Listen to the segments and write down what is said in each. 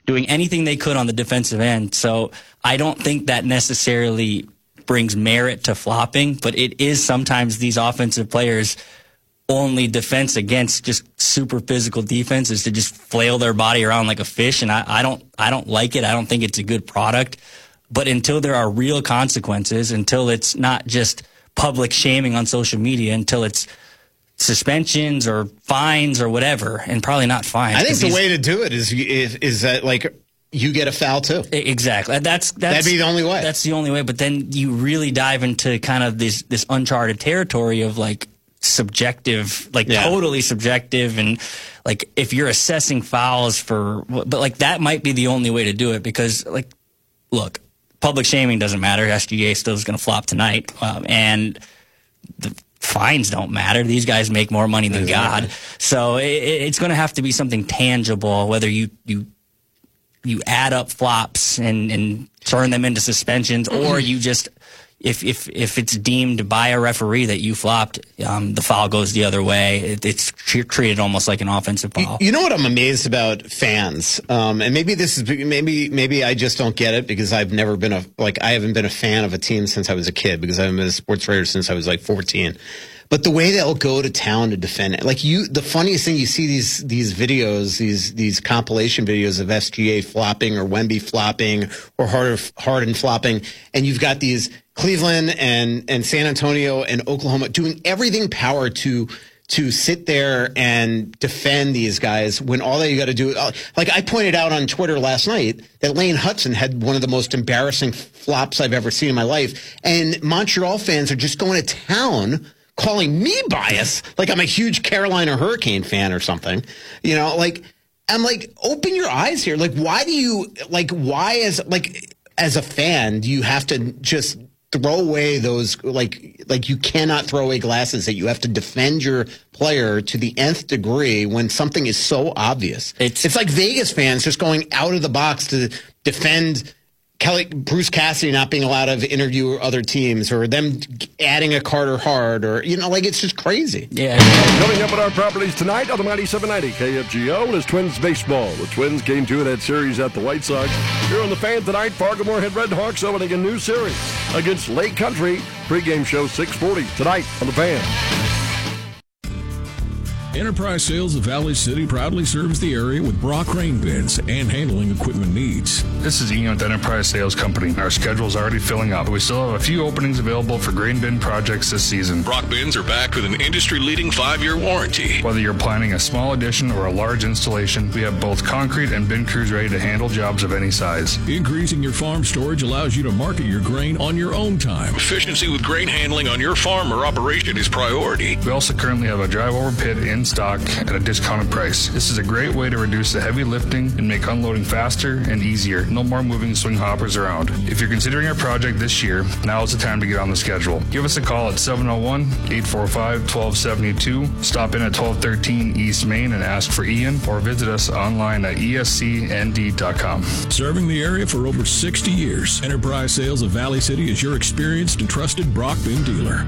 doing anything they could on the defensive end. So I don't think that necessarily brings merit to flopping, but it is sometimes these offensive players' only defense against just super physical defense is to just flail their body around like a fish, and I don't like it. I don't think it's a good product. But until there are real consequences, until it's not just public shaming on social media, until it's suspensions or fines or whatever, and probably not fines. I think the way to do it is that like you get a foul too. Exactly. That'd be the only way. That's the only way. But then you really dive into kind of this uncharted territory of like subjective, like totally subjective, and like if you're assessing fouls but like that might be the only way to do it, because like, look, public shaming doesn't matter. SGA still is going to flop tonight, and the fines don't matter. These guys make more money than God. So it's going to have to be something tangible, whether you add up flops and turn them into suspensions, or you just, if it's deemed by a referee that you flopped, the foul goes the other way. It's treated almost like an offensive foul. You know what I'm amazed about fans, and maybe this is maybe I just don't get it because I've never been I haven't been a fan of a team since I was a kid, because I've been a sports writer since I was like 14. But the way they'll go to town to defend it, the funniest thing, you see these videos, these compilation videos of SGA flopping or Wemby flopping or Harden flopping, and you've got these Cleveland and San Antonio and Oklahoma doing everything power to sit there and defend these guys when all that you got to do, like I pointed out on Twitter last night, that Lane Hudson had one of the most embarrassing flops I've ever seen in my life, and Montreal fans are just going to town, calling me biased, like I'm a huge Carolina Hurricane fan or something. You know, like I'm like, open your eyes here. Like, why as a fan do you have to just throw away those, like you cannot throw away glasses, that you have to defend your player to the nth degree when something is so obvious? It's like Vegas fans just going out of the box to defend Bruce Cassidy not being allowed to interview other teams, or them adding a Carter Hart, or, like it's just crazy. Yeah. Coming up at our properties tonight on the 97.90 KFGO is Twins baseball. The Twins game 2 of that series at the White Sox. Here on the Fan tonight, Fargo-Moorhead Redhawks opening a new series against Lake Country. Pre-game show 6:40 tonight on the Fan. Enterprise Sales of Valley City proudly serves the area with Brock Crane bins and handling equipment needs. This is Ian with Enterprise Sales Company. Our schedule is already filling up, but we still have a few openings available for grain bin projects this season. Brock bins are backed with an industry-leading 5-year warranty. Whether you're planning a small addition or a large installation, we have both concrete and bin crews ready to handle jobs of any size. Increasing your farm storage allows you to market your grain on your own time. Efficiency with grain handling on your farm or operation is priority. We also currently have a drive-over pit in stock at a discounted price. This is a great way to reduce the heavy lifting and make unloading faster and easier. No more moving swing hoppers around. If you're considering a project this year, now is the time to get on the schedule. Give us a call at 701-845-1272. Stop in at 1213 East Main and ask for Ian, or visit us online at escnd.com. Serving the area for over 60 years, Enterprise Sales of Valley City is your experienced and trusted Brock bin dealer.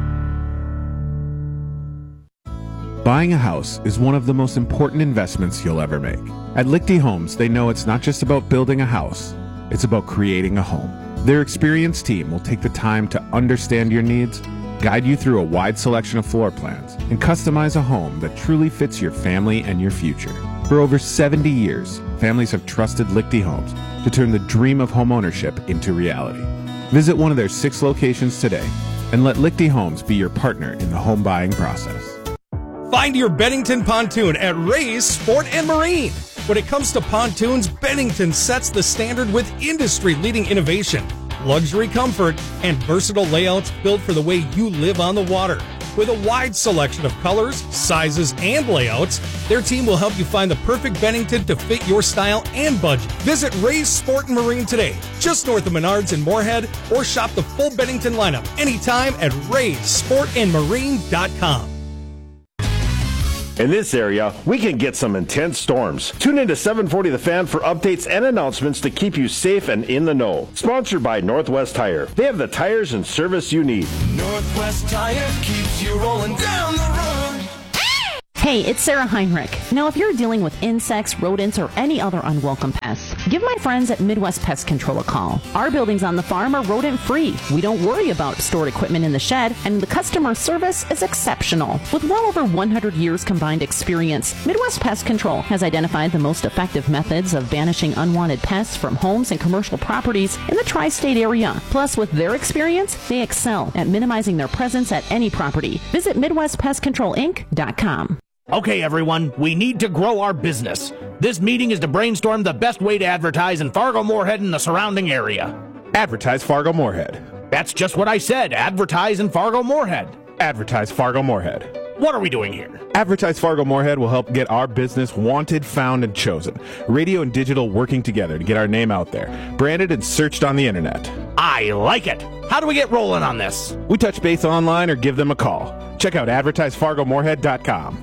Buying a house is one of the most important investments you'll ever make. At Lichty Homes, they know it's not just about building a house, it's about creating a home. Their experienced team will take the time to understand your needs, guide you through a wide selection of floor plans, and customize a home that truly fits your family and your future. For over 70 years, families have trusted Lichty Homes to turn the dream of homeownership into reality. Visit one of their 6 locations today and let Lichty Homes be your partner in the home buying process. Find your Bennington pontoon at Ray's Sport and Marine. When it comes to pontoons, Bennington sets the standard with industry-leading innovation, luxury comfort, and versatile layouts built for the way you live on the water. With a wide selection of colors, sizes, and layouts, their team will help you find the perfect Bennington to fit your style and budget. Visit Ray's Sport and Marine today, just north of Menards in Moorhead, or shop the full Bennington lineup anytime at raysportandmarine.com. In this area, we can get some intense storms. Tune in to 740 The Fan for updates and announcements to keep you safe and in the know. Sponsored by Northwest Tire. They have the tires and service you need. Northwest Tire keeps you rolling down the road. Hey, it's Sarah Heinrich. Now, if you're dealing with insects, rodents, or any other unwelcome pests, give my friends at Midwest Pest Control a call. Our buildings on the farm are rodent-free. We don't worry about stored equipment in the shed, and the customer service is exceptional. With well over 100 years combined experience, Midwest Pest Control has identified the most effective methods of banishing unwanted pests from homes and commercial properties in the tri-state area. Plus, with their experience, they excel at minimizing their presence at any property. Visit MidwestPestControlInc.com. Okay, everyone, we need to grow our business. This meeting is to brainstorm the best way to advertise in Fargo-Moorhead and the surrounding area. Advertise Fargo-Moorhead. That's just what I said. Advertise in Fargo-Moorhead. Advertise Fargo-Moorhead. What are we doing here? Advertise Fargo-Moorhead will help get our business wanted, found, and chosen. Radio and digital working together to get our name out there. Branded and searched on the internet. I like it. How do we get rolling on this? We touch base online or give them a call. Check out advertisefargomoorhead.com.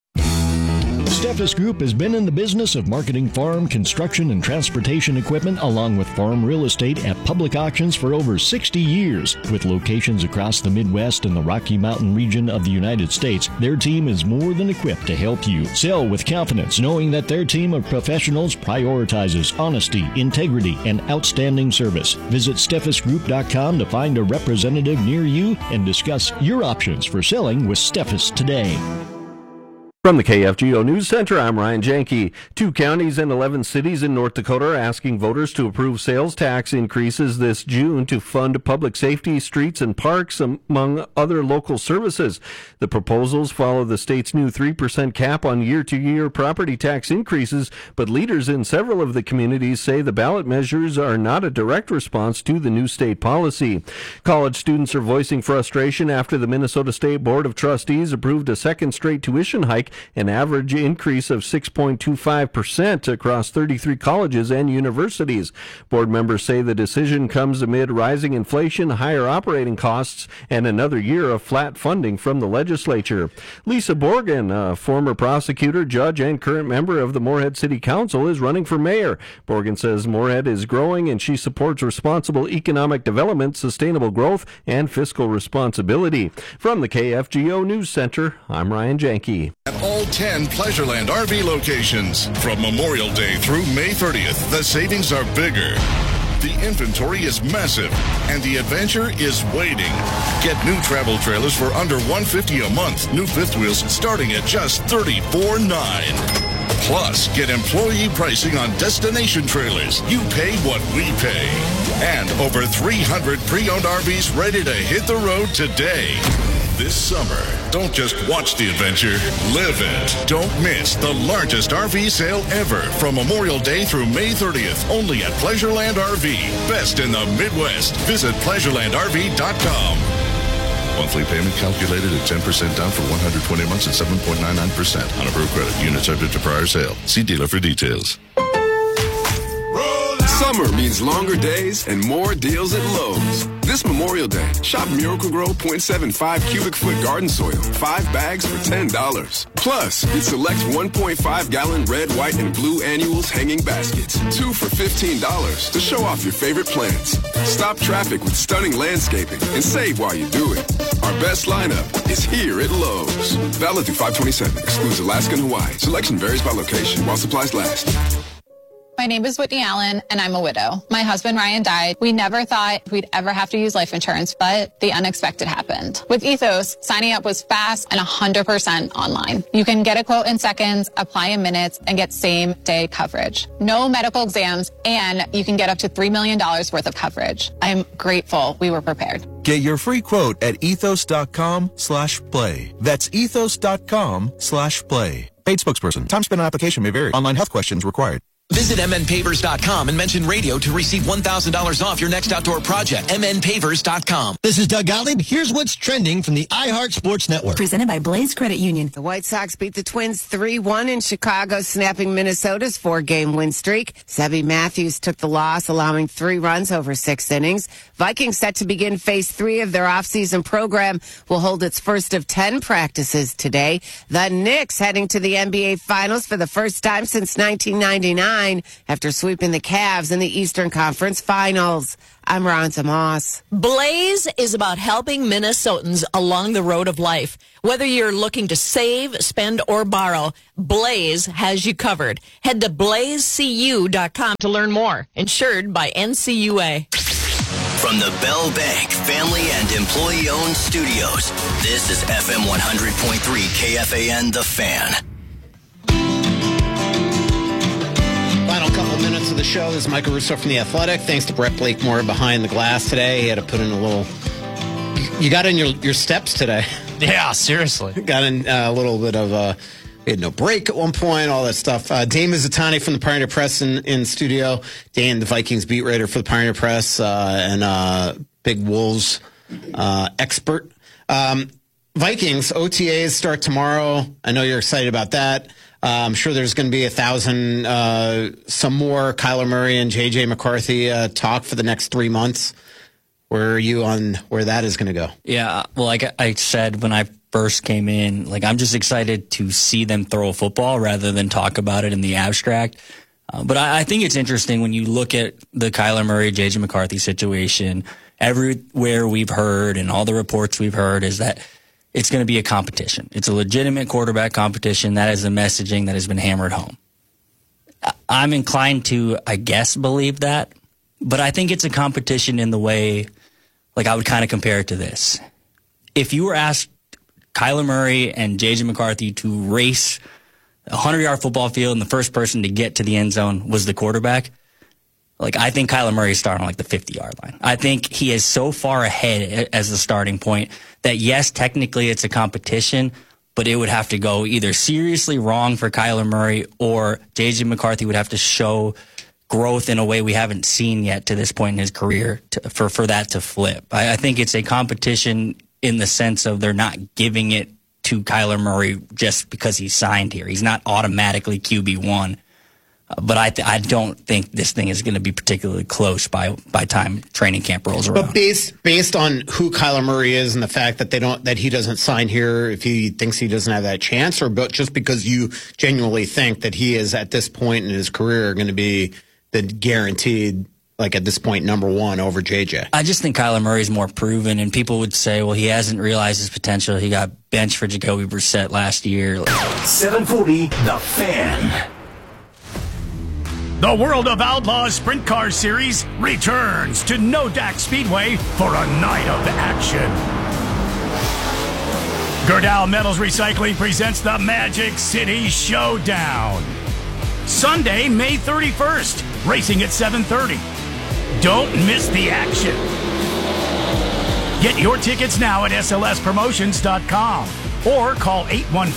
Steffes Group has been in the business of marketing farm, construction, and transportation equipment along with farm real estate at public auctions for over 60 years. With locations across the Midwest and the Rocky Mountain region of the United States, their team is more than equipped to help you sell with confidence, knowing that their team of professionals prioritizes honesty, integrity, and outstanding service. Visit SteffesGroup.com to find a representative near you and discuss your options for selling with Steffes today. From the KFGO News Center, I'm Ryan Janke. 2 counties and 11 cities in North Dakota are asking voters to approve sales tax increases this June to fund public safety, streets, and parks, among other local services. The proposals follow the state's new 3% cap on year-to-year property tax increases, but leaders in several of the communities say the ballot measures are not a direct response to the new state policy. College students are voicing frustration after the Minnesota State Board of Trustees approved a second straight tuition hike, an average increase of 6.25% across 33 colleges and universities. Board members say the decision comes amid rising inflation, higher operating costs, and another year of flat funding from the legislature. Lisa Borgen, a former prosecutor, judge, and current member of the Moorhead City Council, is running for mayor. Borgen says Moorhead is growing and she supports responsible economic development, sustainable growth, and fiscal responsibility. From the KFGO News Center, I'm Ryan Janke. At all 10 Pleasureland RV locations. From Memorial Day through May 30th, the savings are bigger. The inventory is massive, and the adventure is waiting. Get new travel trailers for under $150 a month. New fifth wheels starting at just $34.9. Plus, get employee pricing on destination trailers. You pay what we pay. And over 300 pre-owned RVs ready to hit the road today. This summer, don't just watch the adventure, live it. Don't miss the largest RV sale ever from Memorial Day through May 30th, only at Pleasureland RV. Best in the Midwest. Visit PleasurelandRV.com. Monthly payment calculated at 10% down for 120 months at 7.99% on approved credit. Unit subject to prior sale. See dealer for details. Summer means longer days and more deals at Lowe's. This Memorial Day, shop Miracle-Gro 0.75 cubic foot garden soil, 5 bags for $10. Plus, get select 1.5-gallon red, white, and blue annuals hanging baskets, 2 for $15 to show off your favorite plants. Stop traffic with stunning landscaping and save while you do it. Our best lineup is here at Lowe's. Valid through 5/27. Excludes Alaska and Hawaii. Selection varies by location while supplies last. My name is Whitney Allen, and I'm a widow. My husband, Ryan, died. We never thought we'd ever have to use life insurance, but the unexpected happened. With Ethos, signing up was fast and 100% online. You can get a quote in seconds, apply in minutes, and get same-day coverage. No medical exams, and you can get up to $3 million worth of coverage. I'm grateful we were prepared. Get your free quote at ethos.com/play. That's ethos.com/play. Paid spokesperson. Time spent on application may vary. Online health questions required. Visit mnpavers.com and mention radio to receive $1,000 off your next outdoor project. mnpavers.com. This is Doug Gottlieb. Here's what's trending from the iHeart Sports Network. Presented by Blaze Credit Union. The White Sox beat the Twins 3-1 in Chicago, snapping Minnesota's 4-game win streak. Sebby Matthews took the loss, allowing 3 runs over 6 innings. Vikings set to begin phase 3 of their offseason program will hold its first of 10 practices today. The Knicks heading to the NBA Finals for the first time since 1999. 9 after sweeping the Cavs in the Eastern Conference Finals. I'm Ronza Moss. Blaze is about helping Minnesotans along the road of life. Whether you're looking to save, spend, or borrow, Blaze has you covered. Head to blazecu.com to learn more. Insured by NCUA. From the Bell Bank Family and Employee-Owned Studios, this is FM 100.3 KFAN The Fan. Final couple minutes of the show. This is Michael Russo from The Athletic. Thanks to Brett Blakemore behind the glass today. He had to put in a little... You got in your steps today. Yeah, seriously. Got in a little bit of... We had no break at one point, all that stuff. Dane Mizutani from the Pioneer Press in studio. Dane, the Vikings beat writer for the Pioneer Press and big Wolves expert. Vikings, OTAs start tomorrow. I know you're excited about that. I'm sure there's going to be 1,000, some more Kyler Murray and J.J. McCarthy talk for the next 3 months. Where are you on where that is going to go? Yeah, well, like I said when I first came in, like I'm just excited to see them throw a football rather than talk about it in the abstract. But I think it's interesting when you look at the Kyler Murray, J.J. McCarthy situation. Everywhere we've heard and all the reports we've heard is that it's going to be a competition. It's a legitimate quarterback competition. That is the messaging that has been hammered home. I'm inclined to, I guess, believe that. But I think it's a competition in the way, like I would kind of compare it to this. If you were asked Kyler Murray and J.J. McCarthy to race a 100-yard football field and the first person to get to the end zone was the quarterback, like I think Kyler Murray is starting on like the 50-yard line. I think he is so far ahead as the starting point that, yes, technically it's a competition, but it would have to go either seriously wrong for Kyler Murray or J.J. McCarthy would have to show growth in a way we haven't seen yet to this point in his career for that to flip. I think it's a competition in the sense of they're not giving it to Kyler Murray just because he's signed here. He's not automatically QB1. But I don't think this thing is going to be particularly close by time training camp rolls around. But based on who Kyler Murray is and the fact that he doesn't sign here if he thinks he doesn't have that chance, or just because you genuinely think that he is at this point in his career going to be the guaranteed, like at this point, number one over JJ. I just think Kyler Murray's more proven, and people would say, well, he hasn't realized his potential. He got benched for Jacoby Brissett last year. 740, The Fan. The World of Outlaws Sprint Car Series returns to Nodak Speedway for a night of action. Gerdau Metals Recycling presents the Magic City Showdown. Sunday, May 31st, racing at 7:30. Don't miss the action. Get your tickets now at slspromotions.com or call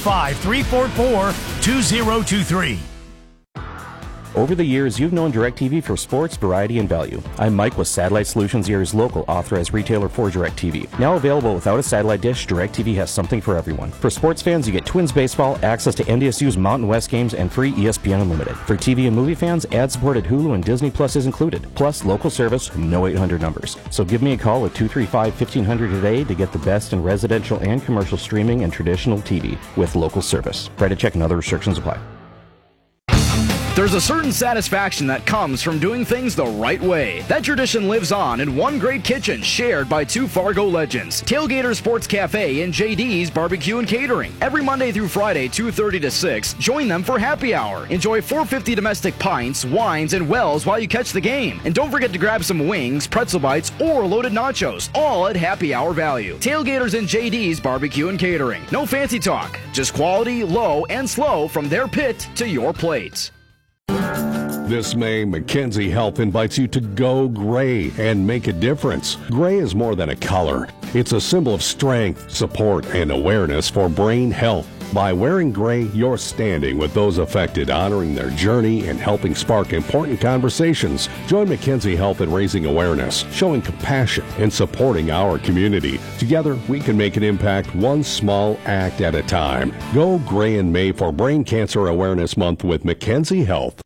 815-344-2023. Over the years, you've known DirecTV for sports, variety, and value. I'm Mike with Satellite Solutions, Ears local authorized retailer for DirecTV. Now available without a satellite dish, DirecTV has something for everyone. For sports fans, you get Twins baseball, access to NDSU's Mountain West games, and free ESPN Unlimited. For TV and movie fans, ad-supported Hulu and Disney Plus is included. Plus, local service, no 800 numbers. So give me a call at 235-1500 today to get the best in residential and commercial streaming and traditional TV with local service. Credit check and other restrictions apply. There's a certain satisfaction that comes from doing things the right way. That tradition lives on in one great kitchen shared by two Fargo legends, Tailgater Sports Cafe and JD's Barbecue and Catering. Every Monday through Friday, 2:30 to 6, join them for happy hour. Enjoy $4.50 domestic pints, wines, and wells while you catch the game. And don't forget to grab some wings, pretzel bites, or loaded nachos, all at happy hour value. Tailgaters and JD's Barbecue and Catering. No fancy talk, just quality, low, and slow from their pit to your plate. This May, McKenzie Health invites you to go gray and make a difference. Gray is more than a color. It's a symbol of strength, support, and awareness for brain health. By wearing gray, you're standing with those affected, honoring their journey and helping spark important conversations. Join McKenzie Health in raising awareness, showing compassion, and supporting our community. Together, we can make an impact one small act at a time. Go gray in May for Brain Cancer Awareness Month with McKenzie Health.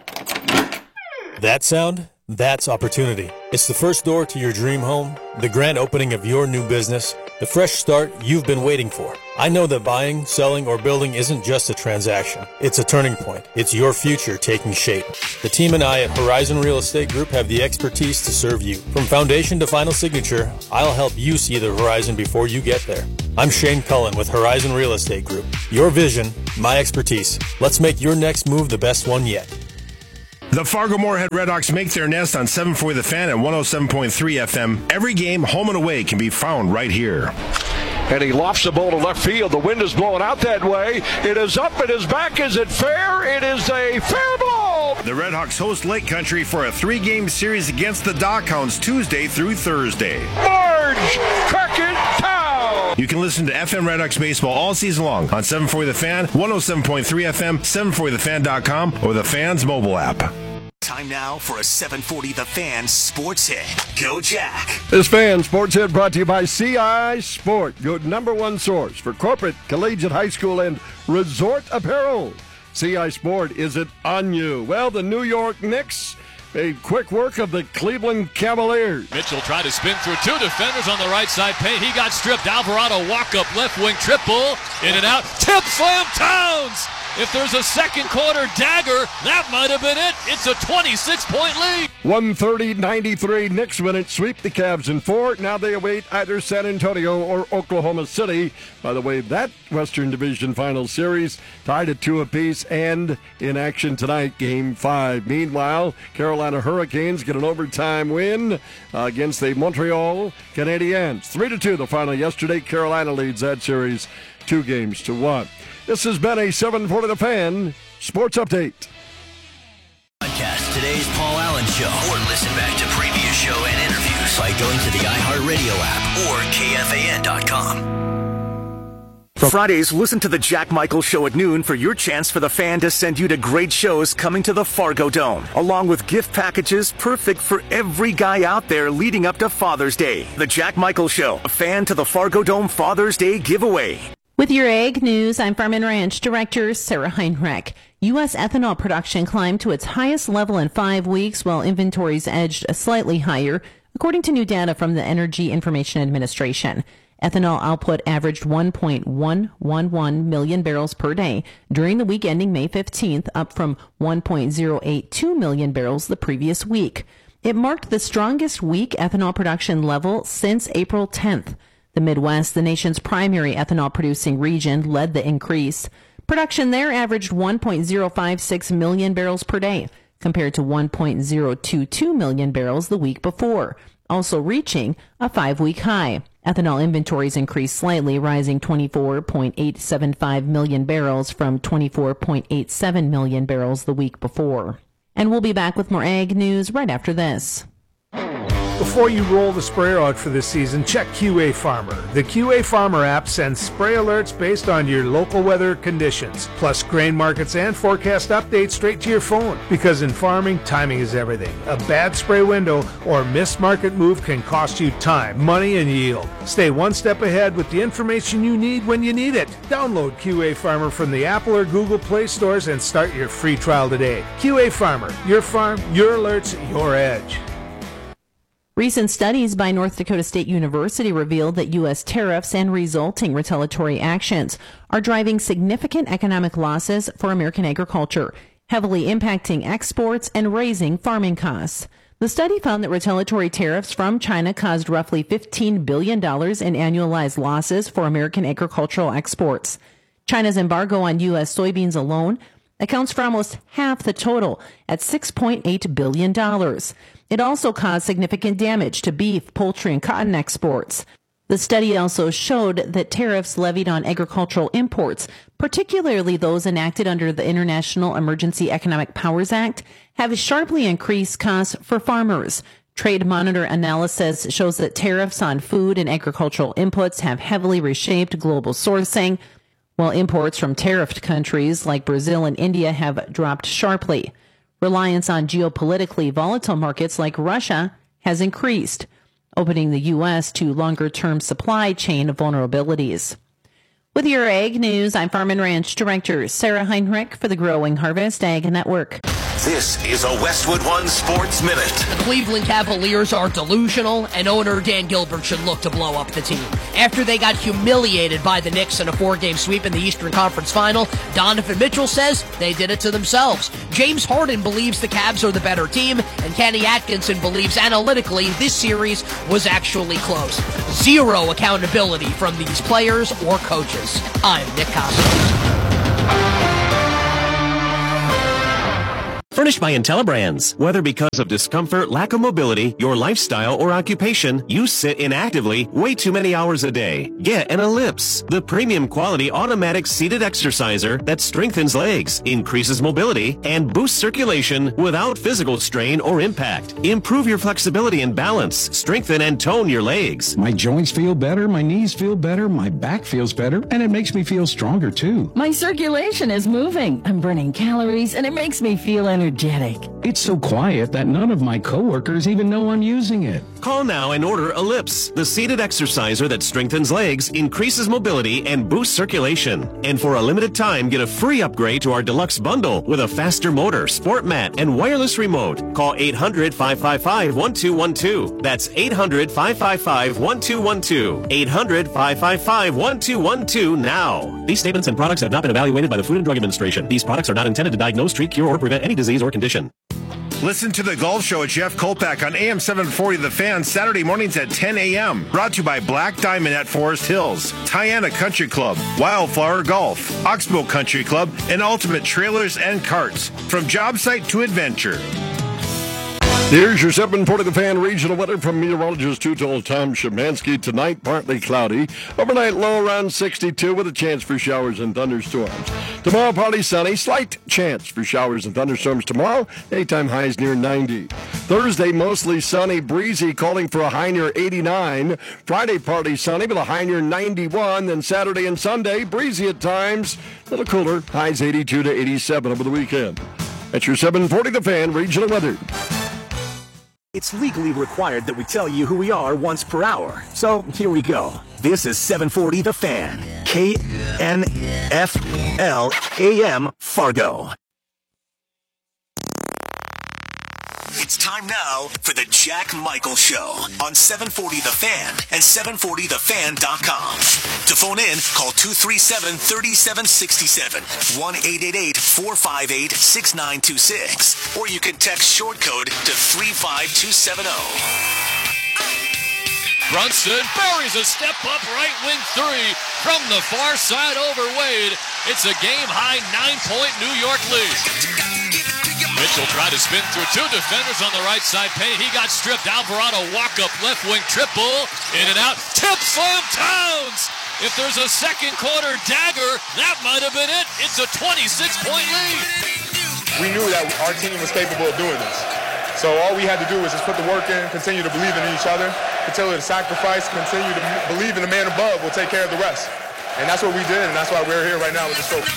That sound? That's opportunity. It's the first door to your dream home, the grand opening of your new business, the fresh start you've been waiting for. I know that buying, selling, or building isn't just a transaction. It's a turning point. It's your future taking shape. The team and I at Horizon Real Estate Group have the expertise to serve you. From foundation to final signature, I'll help you see the horizon before you get there. I'm Shane Cullen with Horizon Real Estate Group. Your vision, my expertise. Let's make your next move the best one yet. The Fargo-Moorhead Redhawks make their nest on 740 The Fan and 107.3 FM. Every game, home and away, can be found right here. And he lofts the ball to left field. The wind is blowing out that way. It is up. It is back. Is it fair? It is a fair ball. The Redhawks host Lake Country for a 3-game series against the Dockhounds Tuesday through Thursday. Marge Crockett Town. You can listen to FM Redhawks baseball all season long on 740 The Fan, 107.3 FM, 740thefan.com, or the Fan's mobile app. Time now for a 740 The Fan Sports Hit. Go Jack. This Fan Sports Hit brought to you by CI Sport, your number one source for corporate, collegiate, high school, and resort apparel. CI Sport, is it on you? Well, the New York Knicks made quick work of the Cleveland Cavaliers. Mitchell tried to spin through two defenders on the right side paint. He got stripped. Alvarado walk-up left wing triple. In and out. Tip slam Towns! If there's a second quarter dagger, that might have been it. It's a 26-point lead. 130-93. Knicks win it, sweep the Cavs in 4. Now they await either San Antonio or Oklahoma City. By the way, that Western Division Final Series tied at 2 apiece and in action tonight, Game 5. Meanwhile, Carolina Hurricanes get an overtime win against the Montreal Canadiens. 3-2 the final yesterday. Carolina leads that series 2-1. This has been a 740 The Fan Sports Update. Podcast today's Paul Allen Show, or listen back to previous show and interviews by going to the iHeartRadio app or KFAN.com. Fridays, listen to the Jack Michael Show at noon for your chance for the Fan to send you to great shows coming to the Fargo Dome, along with gift packages perfect for every guy out there leading up to Father's Day. The Jack Michael Show, a Fan to the Fargo Dome Father's Day giveaway. With your Ag News, I'm Farm and Ranch Director Sarah Heinrich. U.S. ethanol production climbed to its highest level in 5 weeks, while inventories edged slightly higher, according to new data from the Energy Information Administration. Ethanol output averaged 1.111 million barrels per day during the week ending May 15th, up from 1.082 million barrels the previous week. It marked the strongest week ethanol production level since April 10th. The Midwest, the nation's primary ethanol-producing region, led the increase. Production there averaged 1.056 million barrels per day, compared to 1.022 million barrels the week before, also reaching a 5-week high. Ethanol inventories increased slightly, rising 24.875 million barrels from 24.87 million barrels the week before. And we'll be back with more Ag News right after this. Before you roll the sprayer out for this season, check QA Farmer. The QA Farmer app sends spray alerts based on your local weather conditions, plus grain markets and forecast updates straight to your phone. Because in farming, timing is everything. A bad spray window or missed market move can cost you time, money, and yield. Stay one step ahead with the information you need when you need it. Download QA Farmer from the Apple or Google Play stores and start your free trial today. QA Farmer, your farm, your alerts, your edge. Recent studies by North Dakota State University revealed that U.S. tariffs and resulting retaliatory actions are driving significant economic losses for American agriculture, heavily impacting exports and raising farming costs. The study found that retaliatory tariffs from China caused roughly $15 billion in annualized losses for American agricultural exports. China's embargo on U.S. soybeans alone accounts for almost half the total at $6.8 billion. It also caused significant damage to beef, poultry, and cotton exports. The study also showed that tariffs levied on agricultural imports, particularly those enacted under the International Emergency Economic Powers Act, have sharply increased costs for farmers. Trade Monitor analysis shows that tariffs on food and agricultural inputs have heavily reshaped global sourcing, while imports from tariffed countries like Brazil and India have dropped sharply. Reliance on geopolitically volatile markets like Russia has increased, opening the U.S. to longer-term supply chain vulnerabilities. With your Ag News, I'm Farm and Ranch Director Sarah Heinrich for the Growing Harvest Ag Network. This is a Westwood One Sports Minute. The Cleveland Cavaliers are delusional, and owner Dan Gilbert should look to blow up the team. After they got humiliated by the Knicks in a 4-game sweep in the Eastern Conference Final, Donovan Mitchell says they did it to themselves. James Harden believes the Cavs are the better team, and Kenny Atkinson believes analytically this series was actually close. Zero accountability from these players or coaches. I'm Nick Costos. Furnished by IntelliBrands. Whether because of discomfort, lack of mobility, your lifestyle, or occupation, you sit inactively way too many hours a day. Get an Ellipse, the premium quality automatic seated exerciser that strengthens legs, increases mobility, and boosts circulation without physical strain or impact. Improve your flexibility and balance, strengthen and tone your legs. My joints feel better, my knees feel better, my back feels better, and it makes me feel stronger too. My circulation is moving. I'm burning calories, and it makes me feel energetic. It's so quiet that none of my coworkers even know I'm using it. Call now and order Ellipse, the seated exerciser that strengthens legs, increases mobility, and boosts circulation. And for a limited time, get a free upgrade to our deluxe bundle with a faster motor, sport mat, and wireless remote. Call 800-555-1212. That's 800-555-1212. 800-555-1212 now. These statements and products have not been evaluated by the Food and Drug Administration. These products are not intended to diagnose, treat, cure, or prevent any disease or condition. Listen to The Golf Show with Jeff Kolpak on AM 740 The Fan, Saturday mornings at 10 a.m. Brought to you by Black Diamond at Forest Hills, Tiana Country Club, Wildflower Golf, Oxbow Country Club, and Ultimate Trailers and Carts. From job site to adventure. Here's your 740 The Fan regional weather from meteorologist two-told Tom Szymanski. Tonight, partly cloudy. Overnight low around 62 with a chance for showers and thunderstorms. Tomorrow, partly sunny. Slight chance for showers and thunderstorms tomorrow. Daytime highs near 90. Thursday, mostly sunny, breezy, calling for a high near 89. Friday, partly sunny with a high near 91. Then Saturday and Sunday, breezy at times. A little cooler. Highs 82 to 87 over the weekend. That's your 740 The Fan regional weather. It's legally required that we tell you who we are once per hour. So here we go. This is 740 The Fan. KNFL AM Fargo. It's time now for the Jack Michael Show on 740 The Fan and 740thefan.com. To phone in, call 237-3767, 1-888-458-6926, or you can text short code to 35270. Brunson buries a step-up right wing three from the far side over Wade. It's a game-high 9-point New York lead. Mitchell tried to spin through two defenders on the right side paint. He got stripped. Alvarado walk-up left wing triple. In and out. Tip slam Towns! If there's a second quarter dagger, that might have been it. It's a 26-point lead. We knew that our team was capable of doing this. So all we had to do was just put the work in, continue to believe in each other, continue to sacrifice, continue to believe in the man above will take care of the rest. And that's what we did, and that's why we're here right now with this trophy.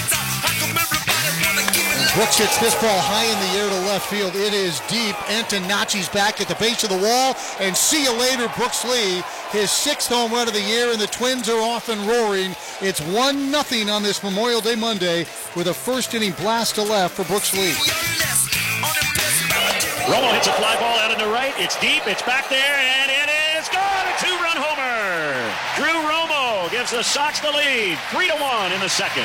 Brooks hits this ball high in the air to left field. It is deep. Antonacci's back at the base of the wall. And see you later, Brooks Lee. His 6th home run of the year, and the Twins are off and roaring. It's 1-0 on this Memorial Day Monday with a first-inning blast to left for Brooks Lee. Romo hits a fly ball out into right. It's deep. It's back there, and it is gone. A 2-run homer. Drew Romo gives the Sox the lead. 3-1 in the second.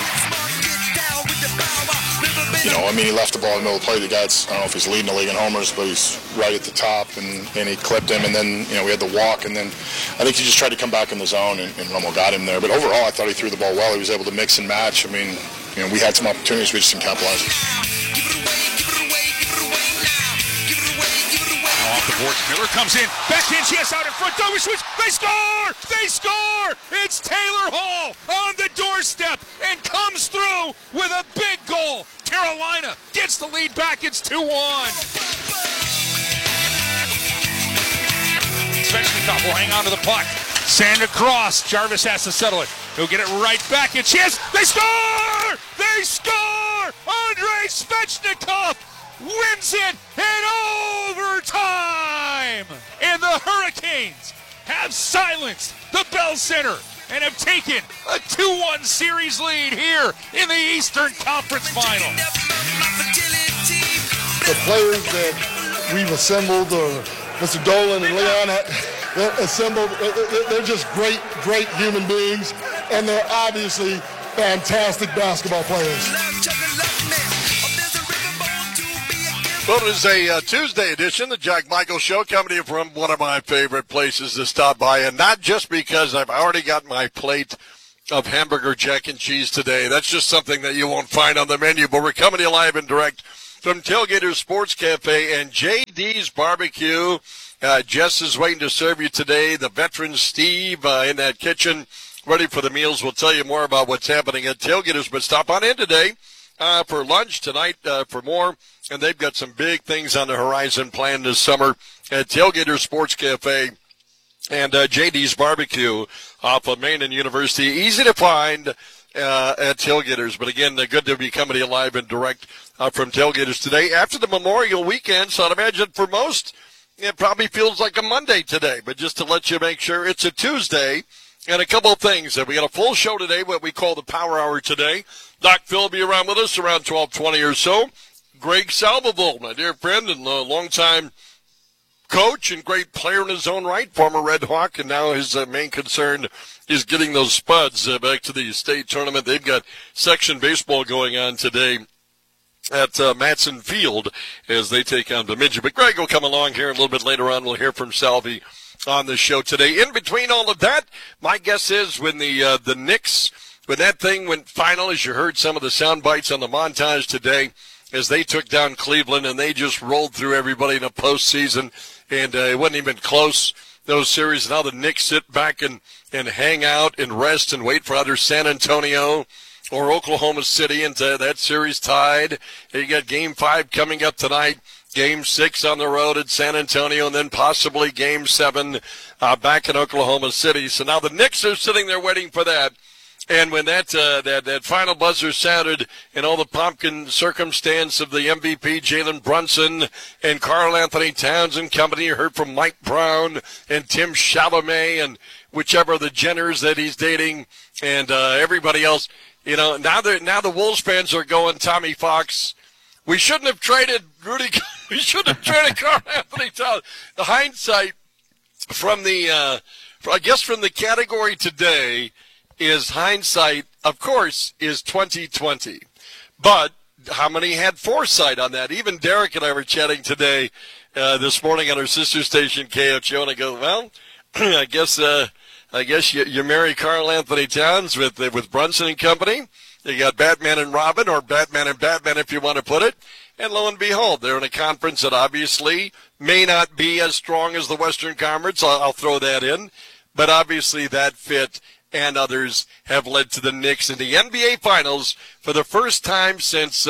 You know, I mean, he left the ball in the middle of the play. The guy's, I don't know if he's leading the league in homers, but he's right at the top, and he clipped him, and then, you know, we had the walk, and then I think he just tried to come back in the zone, and Romo got him there. But overall, I thought he threw the ball well. He was able to mix and match. I mean, you know, we had some opportunities. We just didn't capitalize. Off the board, Miller comes in, backhand chance out in front, double switch, they score! They score! It's Taylor Hall on the doorstep and comes through with a big goal. Carolina gets the lead back, it's 2-1. Svechnikov will hang on to the puck. Sand across, Jarvis has to settle it. He'll get it right back, and chance, they score! They score! Andrei Svechnikov wins it in overtime! And the Hurricanes have silenced the Bell Center and have taken a 2-1 series lead here in the Eastern Conference Final. the players that we've assembled, or Mr. Dolan and Leon they're assembled, they're just great human beings, and they're obviously fantastic basketball players. Well, it is a Tuesday edition, the Jack Michael Show, coming to you from one of my favorite places to stop by, and not just because I've already got my plate of hamburger jack and cheese today. That's just something that you won't find on the menu, but we're coming to you live and direct from Tailgaters Sports Cafe and JD's Barbecue. Jess is waiting to serve you today. The veteran Steve in that kitchen, ready for the meals. We'll tell you more about what's happening at Tailgaters, but stop on in today for lunch, tonight for more. And they've got some big things on the horizon planned this summer at Tailgaters Sports Cafe and JD's Barbecue off of Main and University. Easy to find at Tailgaters. But again, good to be coming to you live and direct from Tailgaters today. After the Memorial Weekend, so I'd imagine for most, it probably feels like a Monday today. But just to let you make sure, it's a Tuesday. And a couple of things. We got a full show today, what we call the Power Hour today. Doc Phil will be around with us around 12:20 or so. Greg Salvoval, my dear friend and longtime coach and great player in his own right, former Red Hawk, and now his main concern is getting those Spuds back to the state tournament. They've got section baseball going on today at Matson Field as they take on Bemidji. But Greg will come along here a little bit later on. We'll hear from Salvi on the show today. In between all of that, my guess is when the Knicks, when that thing went final, as you heard some of the sound bites on the montage today, as they took down Cleveland and they just rolled through everybody in the postseason, and it wasn't even close, those series. Now the Knicks sit back and hang out and rest and wait for either San Antonio or Oklahoma City, and that series tied. You got Game 5 coming up tonight, Game 6 on the road at San Antonio, and then possibly Game 7 back in Oklahoma City. So now the Knicks are sitting there waiting for that. And when that final buzzer sounded and all the pomp and circumstance of the MVP, Jalen Brunson, and Karl Anthony Towns and company, you heard from Mike Brown and Tim Chalamet and whichever of the Jenners that he's dating and everybody else. You know, now the Wolves fans are going, Tommy Fox, we shouldn't have traded Rudy. We shouldn't have traded Karl Anthony Towns. The hindsight from the, I guess from the category today is hindsight, of course, is 2020. But how many had foresight on that? Even Derek and I were chatting today, this morning on our sister station, KHO, and I go, well, I guess you marry Karl Anthony Towns with Brunson and company. You got Batman and Robin, or Batman and Batman if you want to put it. And lo and behold, they're in a conference that obviously may not be as strong as the Western Conference. I'll throw that in. But obviously that fit and others have led to the Knicks in the NBA Finals for the first time since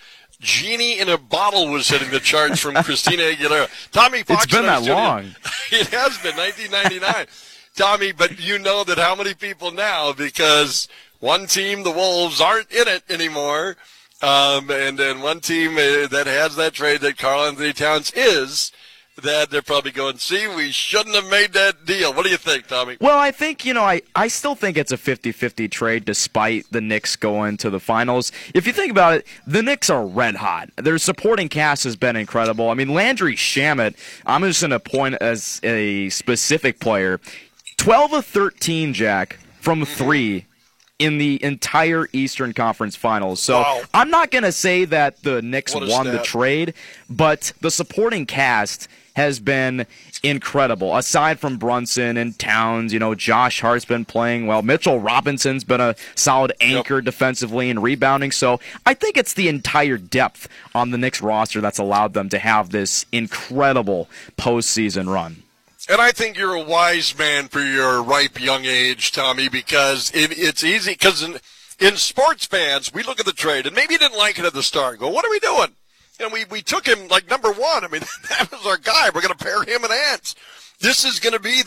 Genie in a Bottle was hitting the charts from Christina Aguilera. Tommy Fox. It's been that long. It has been, 1999. Tommy, but you know that how many people now, because one team, the Wolves, aren't in it anymore, and then one team that has that trade that Karl Anthony Towns is, that they're probably going, see, we shouldn't have made that deal. What do you think, Tommy? Well, I think, I still think it's a 50-50 trade despite the Knicks going to the finals. If you think about it, the Knicks are red hot. Their supporting cast has been incredible. I mean, Landry Shamet, I'm just going to point as a specific player, 12 of 13, Jack, from 3 in the entire Eastern Conference Finals. So wow. I'm not going to say that the Knicks won the trade, but the supporting cast has been incredible. Aside from Brunson and Towns, Josh Hart's been playing well. Mitchell Robinson's been a solid anchor defensively and rebounding. So I think it's the entire depth on the Knicks roster that's allowed them to have this incredible postseason run. And I think you're a wise man for your ripe young age, Tommy, because it's easy. Because in sports fans, we look at the trade, and maybe you didn't like it at the start. And go, what are we doing? And we took him like number 1. I mean, that was our guy. We're going to pair him and Ants. This is going to be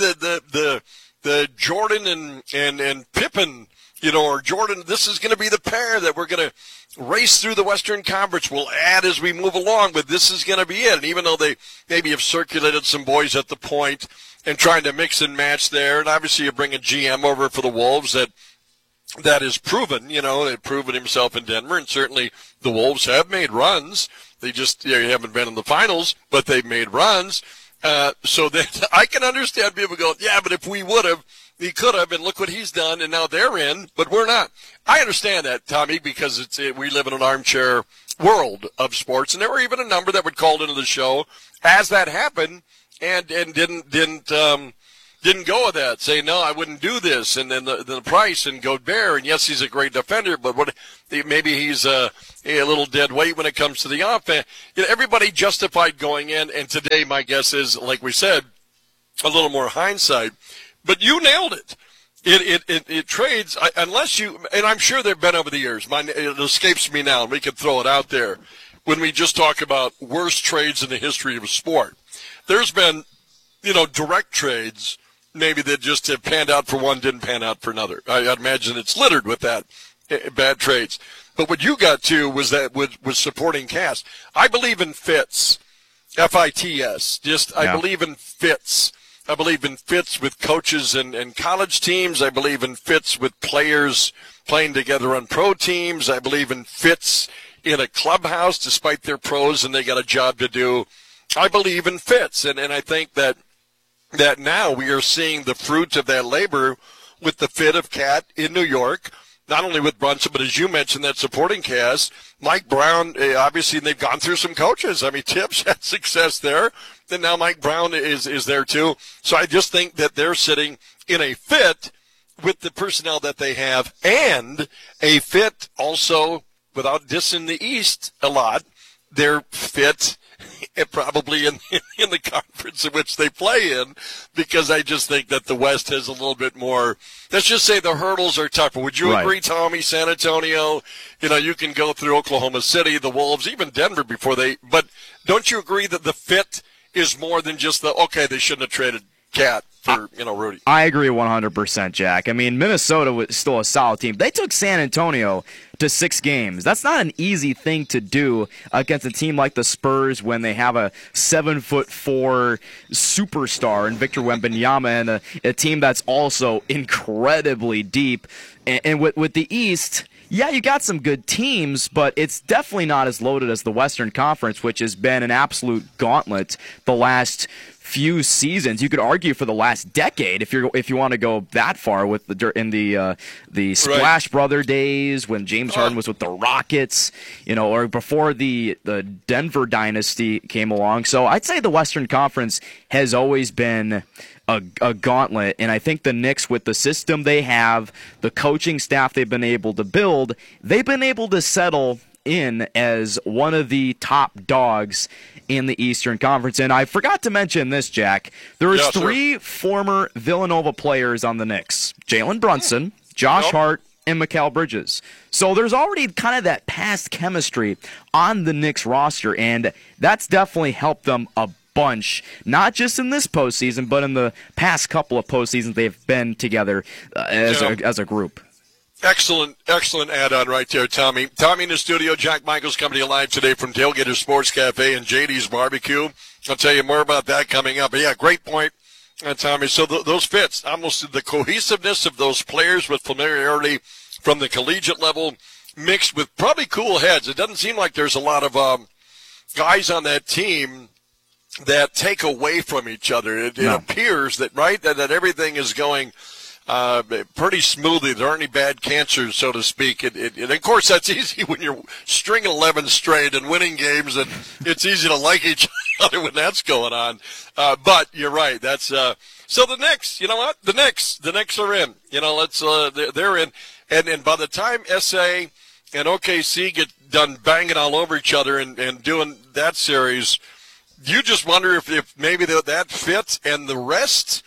the Jordan and Pippen, or Jordan. This is going to be the pair that we're going to race through the Western Conference. We'll add as we move along, but this is going to be it. And even though they maybe have circulated some boys at the point and trying to mix and match there, and obviously you bring a GM over for the Wolves that is proven, they've proven himself in Denver, and certainly the Wolves have made runs They just haven't been in the finals, but they've made runs. So that I can understand people go, yeah, but if we would have, he could have, and look what he's done, and now they're in, but we're not. I understand that, Tommy, because we live in an armchair world of sports, and there were even a number that were called into the show as that happened, and didn't go with that, saying, no, I wouldn't do this, and then the Price and Gobert, and yes, he's a great defender, but maybe he's a little dead weight when it comes to the offense. Everybody justified going in, and today my guess is, like we said, a little more hindsight. But you nailed it. It trades, unless you, and I'm sure they've been over the years. It escapes me now, and we could throw it out there. When we just talk about worst trades in the history of sport, there's been, direct trades maybe that just have panned out for one, didn't pan out for another. I'd imagine it's littered with that, bad trades. But what you got to was that with supporting cast. I believe in fits, F-I-T-S. I believe in fits. I believe in fits with coaches and college teams. I believe in fits with players playing together on pro teams. I believe in fits in a clubhouse, despite their pros and they got a job to do. I believe in fits, and I think that now we are seeing the fruits of that labor with the fit of Cat in New York, not only with Brunson, but as you mentioned, that supporting cast. Mike Brown, obviously, they've gone through some coaches. I mean, Tibbs had success there, and now Mike Brown is there too. So I just think that they're sitting in a fit with the personnel that they have, and a fit also, without dissing the East a lot, they're fit probably in the conference in which they play in, because I just think that the West has a little bit more, let's just say the hurdles are tougher. Would you agree, Tommy? San Antonio, you can go through Oklahoma City, the Wolves, even Denver but don't you agree that the fit is more than just they shouldn't have traded Cat for, Rudy? I agree 100%, Jack. I mean, Minnesota was still a solid team. They took San Antonio to 6 games. That's not an easy thing to do against a team like the Spurs when they have a 7'4" superstar in Victor Wembanyama and a team that's also incredibly deep. And with the East, yeah, you got some good teams, but it's definitely not as loaded as the Western Conference, which has been an absolute gauntlet the last few seasons. You could argue for the last decade if you want to go that far with the Splash Brother days when James Harden was with the Rockets, or before the Denver dynasty came along. So I'd say the Western Conference has always been a gauntlet, and I think the Knicks, with the system they have, the coaching staff they've been able to build, they've been able to settle in as one of the top dogs in the Eastern Conference. And I forgot to mention this, Jack. There is 3 former Villanova players on the Knicks: Jalen Brunson, Josh Hart, and Mikal Bridges. So there's already kind of that past chemistry on the Knicks roster, and that's definitely helped them a bunch, not just in this postseason, but in the past couple of postseasons they've been together as a group. Excellent add-on right there, Tommy. Tommy in the studio. Jack Michaels coming to you live today from Tailgater Sports Cafe and JD's Barbecue. I'll tell you more about that coming up. But yeah, great point, Tommy. So those fits, almost the cohesiveness of those players with familiarity from the collegiate level mixed with probably cool heads. It doesn't seem like there's a lot of guys on that team that take away from each other. It appears that, that everything is going pretty smoothly. There aren't any bad cancers, so to speak. And of course, that's easy when you're stringing 11 straight and winning games, and it's easy to like each other when that's going on. But you're right. That's so the Knicks. You know what? The Knicks are in. They're in. And by the time SA and OKC get done banging all over each other and doing that series, you just wonder if maybe that fits, and the rest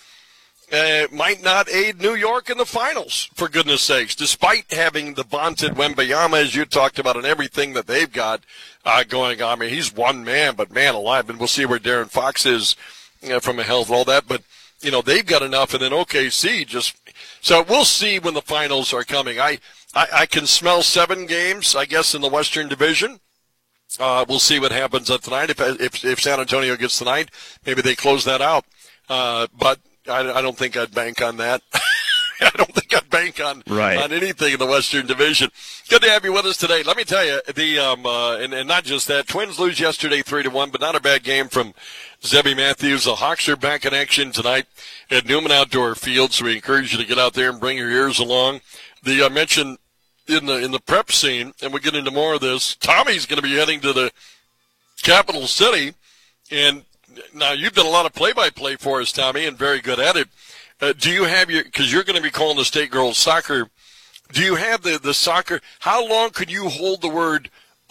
might not aid New York in the finals, for goodness sakes, despite having the vaunted Wembanyama, as you talked about, and everything that they've got going on. I mean, he's one man, but man alive, and we'll see where Darren Fox is from a health and all that. But, they've got enough, and then OKC just – so we'll see when the finals are coming. I can smell 7 games, I guess, in the Western Division. We'll see what happens tonight. If San Antonio gets tonight, maybe they close that out. But I don't think I'd bank on that. I don't think got bank on Right. anything in the Western Division. Good to have you with us today. Let me tell you, and not just that, Twins lose yesterday 3-1, but not a bad game from Zebby Matthews. The Hawks are back in action tonight at Newman Outdoor Field, so we encourage you to get out there and bring your ears along. I mentioned in the prep scene, and we'll get into more of this, Tommy's going to be heading to the capital city, and now you've done a lot of play-by-play for us, Tommy, and very good at it. Do you have because you're going to be calling the state girls soccer, do you have the soccer, how long could you hold the word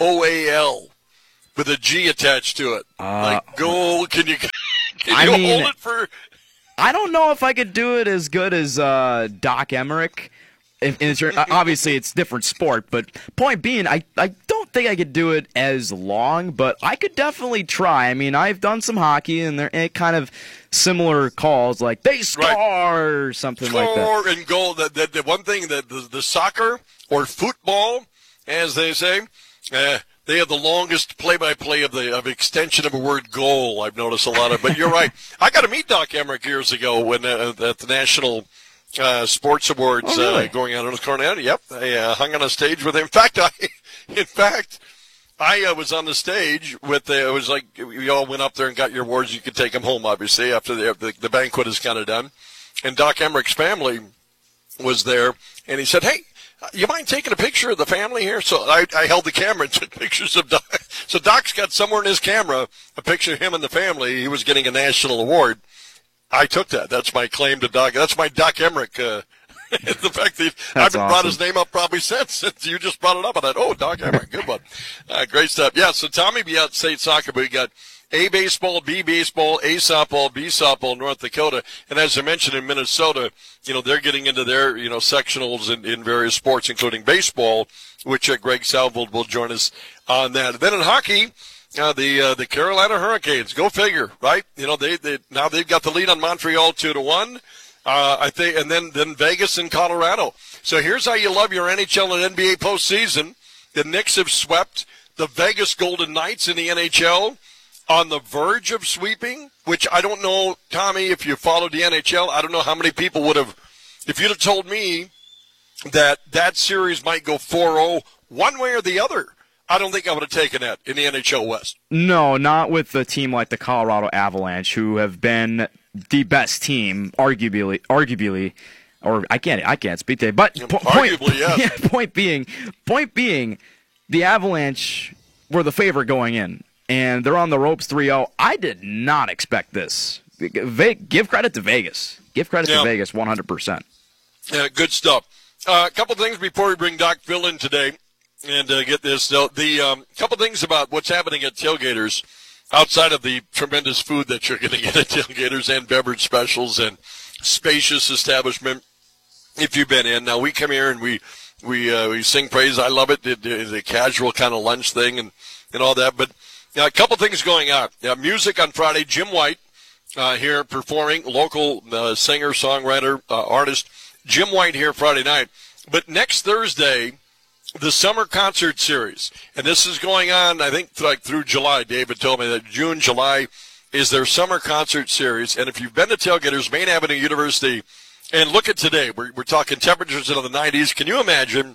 OAL with a G attached to it? Like goal, can you hold it for? I don't know if I could do it as good as Doc Emmerich. Obviously, it's different sport, but point being, I don't think I could do it as long, but I could definitely try. I mean, I've done some hockey, and they're kind of similar calls, like they score or something like that. Score and goal. The one thing that the soccer or football, as they say, they have the longest play-by-play of extension of a word goal. I've noticed a lot of, but you're right. I got to meet Doc Emmerich years ago when at the National Sports Awards going on in North Carolina. Yep, I hung on a stage with him. In fact, I was on the stage with it was like we all went up there and got your awards. You could take them home, obviously, after the banquet is kind of done. And Doc Emmerich's family was there, and he said, "Hey, you mind taking a picture of the family here?" So I held the camera and took pictures of Doc. So Doc's got somewhere in his camera a picture of him and the family. He was getting a national award. I took that. That's my claim to Doc. That's my Doc Emmerich. The fact that I haven't brought his name up probably since you just brought it up. I thought, oh, Doc Emmerich, good one. Great stuff. Yeah, so Tommy be out state soccer, but we got A baseball, B baseball, A softball, B softball, North Dakota. And as I mentioned in Minnesota, they're getting into their, sectionals in various sports, including baseball, which Greg Salvold will join us on that. And then in hockey, the Carolina Hurricanes, go figure, right? They now they've got the lead on Montreal 2-1. I think, and then Vegas and Colorado. So here's how you love your NHL and NBA postseason. The Knicks have swept the Vegas Golden Knights in the NHL, on the verge of sweeping, which I don't know, Tommy, if you followed the NHL, I don't know how many people would have, if you'd have told me that series might go 4-0 one way or the other. I don't think I would have taken that in the NHL West. No, not with a team like the Colorado Avalanche, who have been the best team, arguably, or I can't speak to it, but arguably, yes. Point being, the Avalanche were the favorite going in, and they're on the ropes 3-0. I did not expect this. Give credit to Vegas. Give credit to Vegas 100%. Yeah, good stuff. A couple things before we bring Doc Phil in today. And get this, the couple things about what's happening at Tailgaters outside of the tremendous food that you're going to get at Tailgaters and beverage specials and spacious establishment. If you've been in, now we come here and we sing praise. I love it. The casual kind of lunch thing and all that. But a couple things going on. Music on Friday. Jim White here performing, local singer, songwriter, artist. Jim White here Friday night. But next Thursday, the summer concert series, and this is going on, I think, through July. David told me that June, July is their summer concert series. And if you've been to Tailgaters, Maine Avenue University, and look at today, we're talking temperatures into the 90s. Can you imagine,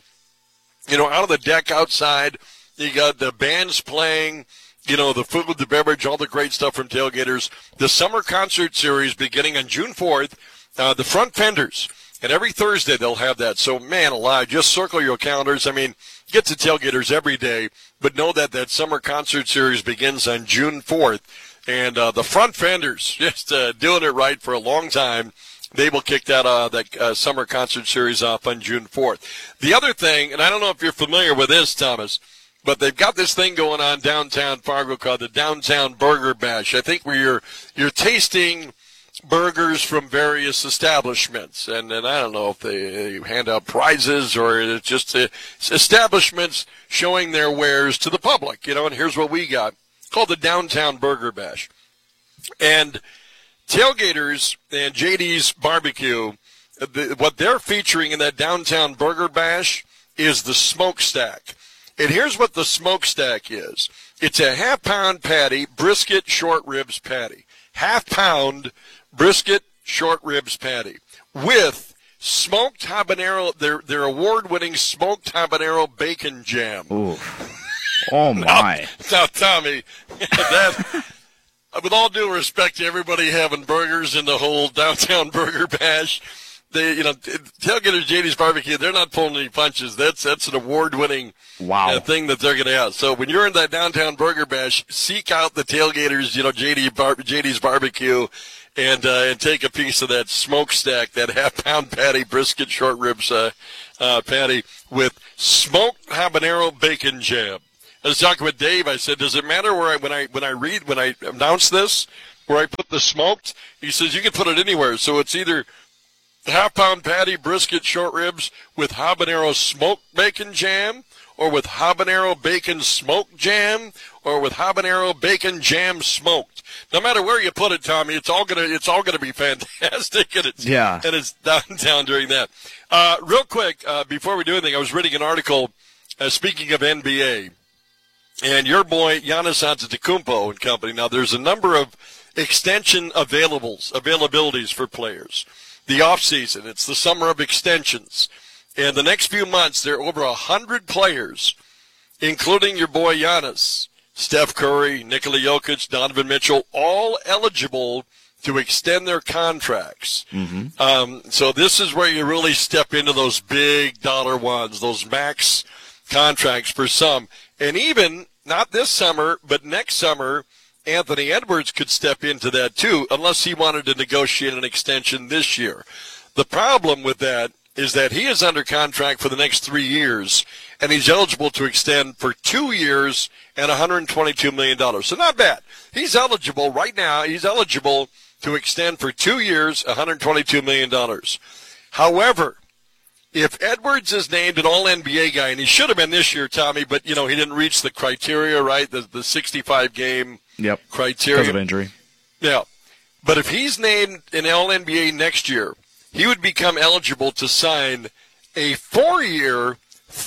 out on the deck outside, you got the bands playing, the food, the beverage, all the great stuff from Tailgaters. The summer concert series beginning on June 4th, the Front Fenders. And every Thursday they'll have that. So, man alive, just circle your calendars. I mean, get to Tailgaters every day, but know that summer concert series begins on June 4th. And the Front Fenders, just doing it right for a long time. They will kick that summer concert series off on June 4th. The other thing, and I don't know if you're familiar with this, Thomas, but they've got this thing going on downtown Fargo called the Downtown Burger Bash. I think where you're tasting burgers from various establishments, and I don't know if they hand out prizes or it's just establishments showing their wares to the public, and here's what we got, called the Downtown Burger Bash. And Tailgaters and JD's Barbecue, what they're featuring in that Downtown Burger Bash is the smokestack. And here's what the smokestack is. It's a half-pound patty, brisket, short ribs patty. Half-pound brisket, short ribs patty with smoked habanero, their award-winning smoked habanero bacon jam. Ooh. Oh, my. Now, Tommy, with all due respect to everybody having burgers in the whole downtown burger bash, Tailgaters JD's Barbecue, they're not pulling any punches. That's an award-winning thing that they're going to have. So when you're in that downtown burger bash, seek out the Tailgaters, JD's Barbecue, and take a piece of that smokestack, that half-pound patty, brisket, short ribs patty with smoked habanero bacon jam. I was talking with Dave. I said, does it matter when I announce this, where I put the smoked? He says you can put it anywhere. So it's either half-pound patty, brisket, short ribs with habanero smoked bacon jam, or with habanero bacon smoked jam, or with habanero bacon jam smoked. No matter where you put it, Tommy, it's all gonna be fantastic, and it's downtown during that. Real quick, before we do anything, I was reading an article. Speaking of NBA, and your boy Giannis Antetokounmpo and company. Now, there's a number of extension availabilities for players. The offseason, it's the summer of extensions. And the next few months, there are over 100 players, including your boy Giannis, Steph Curry, Nikola Jokic, Donovan Mitchell, all eligible to extend their contracts. Mm-hmm. So this is where you really step into those big dollar ones, those max contracts for some. And even, not this summer, but next summer, Anthony Edwards could step into that too, unless he wanted to negotiate an extension this year. The problem with that is that he is under contract for the next 3 years, and he's eligible to extend for 2 years and $122 million. So not bad. He's eligible right now. He's eligible to extend for 2 years, $122 million. However, if Edwards is named an All-NBA guy, and he should have been this year, Tommy, but, he didn't reach the criteria, right, the 65-game criteria. Because of injury. Yeah. But if he's named an All-NBA next year, he would become eligible to sign a 4-year,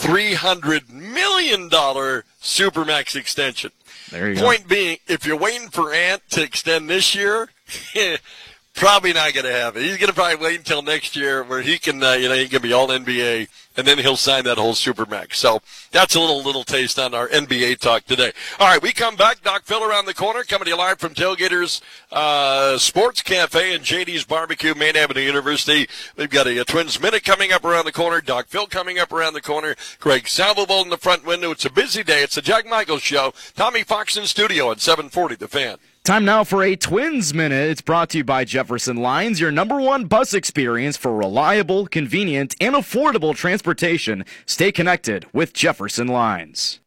$300 million Supermax extension. There you go. Point being, if you're waiting for Ant to extend this year, probably not going to have it. He's going to probably wait until next year where he can, he can be all NBA, and then he'll sign that whole Supermax. So that's a little taste on our NBA talk today. All right, we come back. Doc Phil around the corner, coming to you live from Tailgaters Sports Cafe and JD's Barbecue, Main Avenue University. We've got a Twins Minute coming up around the corner. Doc Phil coming up around the corner. Greg Salvobold in the front window. It's a busy day. It's the Jack Michaels Show. Tommy Fox in studio at 740 The Fan. Time now for a Twins Minute. It's brought to you by Jefferson Lines, your #1 bus experience for reliable, convenient, and affordable transportation. Stay connected with Jefferson Lines.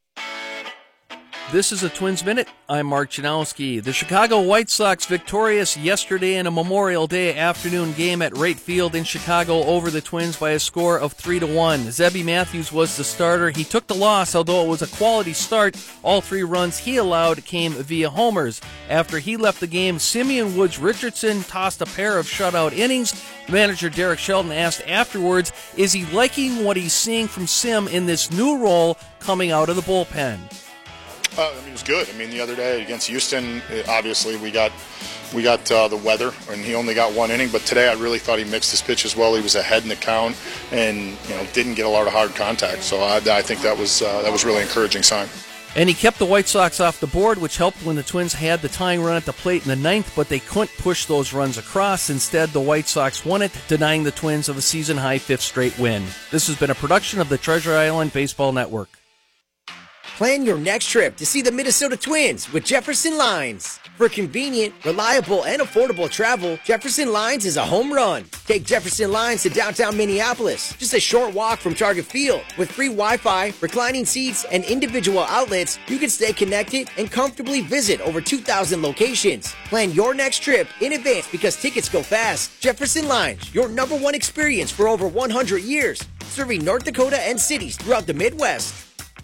This is a Twins Minute. I'm Mark Janowski. The Chicago White Sox victorious yesterday in a Memorial Day afternoon game at Wright Field in Chicago over the Twins by a score of 3-1. Zebby Matthews was the starter. He took the loss, although it was a quality start. All 3 runs he allowed came via homers. After he left the game, Simeon Woods Richardson tossed a pair of shutout innings. Manager Derek Shelton asked afterwards, is he liking what he's seeing from Sim in this new role coming out of the bullpen? It was good. The other day against Houston, obviously we got the weather, and he only got 1 inning. But today, I really thought he mixed his pitches well. He was ahead in the count, and didn't get a lot of hard contact. So I think that was really encouraging sign. And he kept the White Sox off the board, which helped when the Twins had the tying run at the plate in the 9th, but they couldn't push those runs across. Instead, the White Sox won it, denying the Twins of a season-high 5th straight win. This has been a production of the Treasure Island Baseball Network. Plan your next trip to see the Minnesota Twins with Jefferson Lines. For convenient, reliable, and affordable travel, Jefferson Lines is a home run. Take Jefferson Lines to downtown Minneapolis, just a short walk from Target Field. With free Wi-Fi, reclining seats, and individual outlets, you can stay connected and comfortably visit over 2,000 locations. Plan your next trip in advance because tickets go fast. Jefferson Lines, your #1 experience for over 100 years, serving North Dakota and cities throughout the Midwest.